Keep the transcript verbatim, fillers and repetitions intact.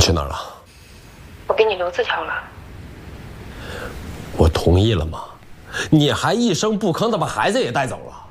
去哪儿了？ 我给你留字条了。 我同意了吗？你还一声不吭的把孩子也带走了？